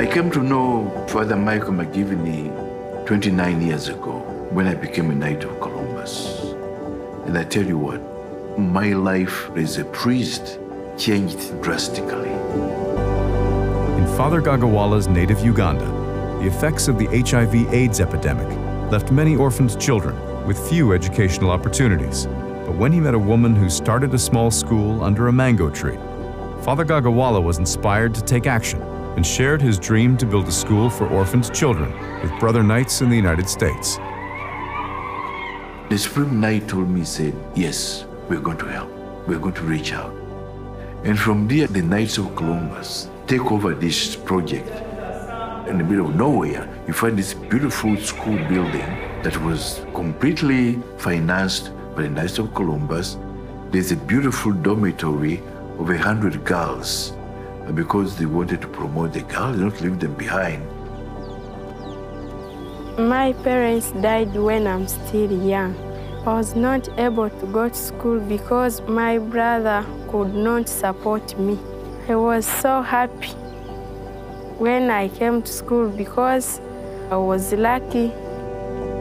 I came to know Father Michael McGivney 29 years ago when I became a Knight of Columbus. And I tell you what, my life as a priest changed drastically. In Father Gagawala's native Uganda, the effects of the HIV/AIDS epidemic left many orphaned children with few educational opportunities. But when he met a woman who started a small school under a mango tree, Father Gagawala was inspired to take action and shared his dream to build a school for orphaned children with brother Knights in the United States. The Supreme Knight told me, said, yes, we're going to help. We're going to reach out. And from there, the Knights of Columbus take over this project. In the middle of nowhere, you find this beautiful school building that was completely financed by the Knights of Columbus. There's a beautiful dormitory of 100 girls because they wanted to promote the girls, not leave them behind. My parents died when I'm still young. I was not able to go to school because my brother could not support me. I was so happy when I came to school because I was lucky